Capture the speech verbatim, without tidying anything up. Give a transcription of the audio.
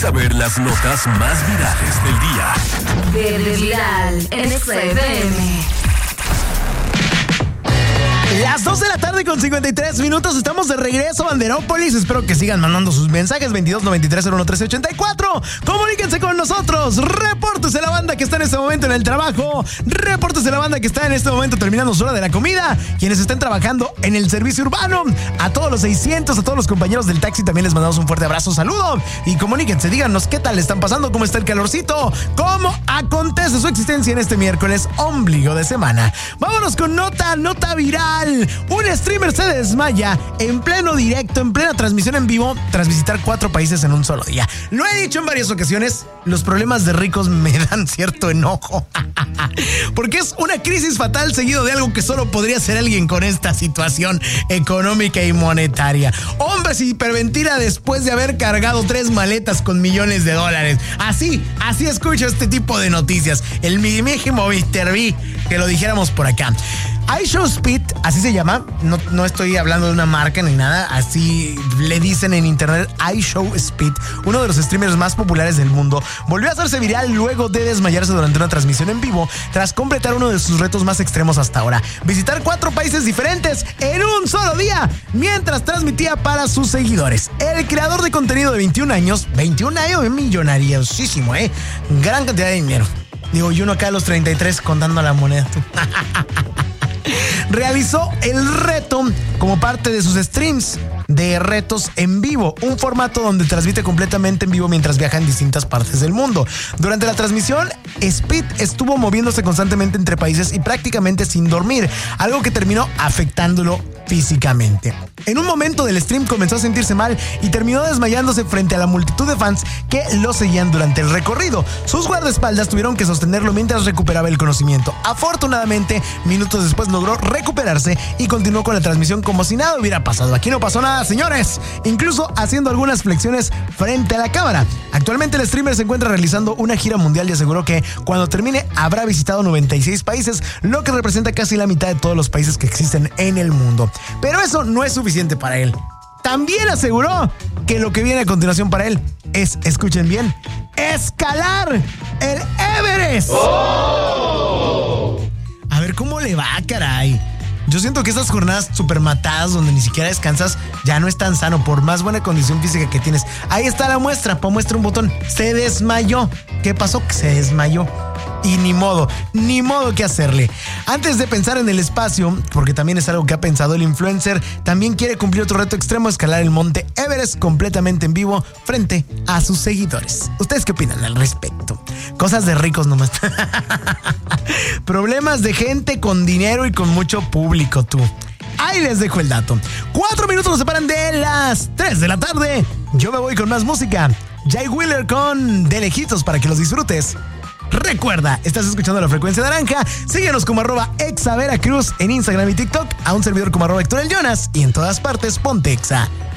saber las notas más virales del día. Verde Viral en Exa F M. Las dos de la tarde con cincuenta y tres minutos. Estamos de regreso a Banderópolis. Espero que sigan mandando sus mensajes. veintidós noventa y tres cero uno trece ochenta y cuatro. Comuníquense con nosotros. Reportes de la banda que está en este momento en el trabajo. Reportes de la banda que está en este momento terminando su hora de la comida. Quienes estén trabajando en el servicio urbano. A todos los seiscientos, a todos los compañeros del taxi también les mandamos un fuerte abrazo, saludo. Y comuníquense, díganos qué tal le están pasando, cómo está el calorcito, cómo acontece su existencia en este miércoles ombligo de semana. Vámonos con nota, nota viral. Un streamer se desmaya en pleno directo, en plena transmisión en vivo, tras visitar cuatro países en un solo día. Lo he dicho en varias ocasiones, los problemas de ricos me dan cierto enojo. Porque es una crisis fatal seguido de algo que solo podría ser alguien con esta situación económica y monetaria. Hombre, se hiperventila después de haber cargado tres maletas con millones de dólares. Así, así escucho este tipo de noticias. El mismísimo mister B, que lo dijéramos por acá. iShowSpeed, así se llama, no, no estoy hablando de una marca ni nada, así le dicen en internet. iShowSpeed, uno de los streamers más populares del mundo, volvió a hacerse viral luego de desmayarse durante una transmisión en vivo tras completar uno de sus retos más extremos hasta ahora: visitar cuatro países diferentes en un solo día mientras transmitía para sus seguidores. El creador de contenido de veintiún años, veintiún años, millonariosísimo, eh, gran cantidad de dinero. Digo, y uno acá a los treinta y tres contando la moneda. Realizó el reto como parte de sus streams de retos en vivo, un formato donde transmite completamente en vivo mientras viaja en distintas partes del mundo. Durante la transmisión, Speed estuvo moviéndose constantemente entre países y prácticamente sin dormir, algo que terminó afectándolo físicamente. En un momento del stream comenzó a sentirse mal y terminó desmayándose frente a la multitud de fans que lo seguían durante el recorrido. Sus guardaespaldas tuvieron que sostenerlo mientras recuperaba el conocimiento. Afortunadamente, minutos después logró recuperarse y continuó con la transmisión como si nada hubiera pasado. Aquí no pasó nada, señores, incluso haciendo algunas flexiones frente a la cámara. Actualmente el streamer se encuentra realizando una gira mundial y aseguró que cuando termine habrá visitado noventa y seis países, lo que representa casi la mitad de todos los países que existen en el mundo. Pero eso no es suficiente para él. También aseguró que lo que viene a continuación para él es, escuchen bien, escalar el Everest. ¡Oh! A ver cómo le va, caray. Yo siento que esas jornadas súper matadas donde ni siquiera descansas ya no es tan sano por más buena condición física que tienes. Ahí está la muestra, pa' muestra un botón. Se desmayó. ¿Qué pasó? Que se desmayó. Y ni modo, ni modo que hacerle. Antes de pensar en el espacio, porque también es algo que ha pensado el influencer, también quiere cumplir otro reto extremo: escalar el monte Everest completamente en vivo frente a sus seguidores. ¿Ustedes qué opinan al respecto? Cosas de ricos nomás. Problemas de gente con dinero y con mucho público, tú. Ahí les dejo el dato. Cuatro minutos nos separan de las tres de la tarde. Yo me voy con más música. Jay Wheeler con De Lejitos para que los disfrutes. Recuerda, estás escuchando La Frecuencia Naranja. Síguenos como arroba Exa Veracruz en Instagram y TikTok. A un servidor como arroba Héctor El Jonas. Y en todas partes, ponte Exa.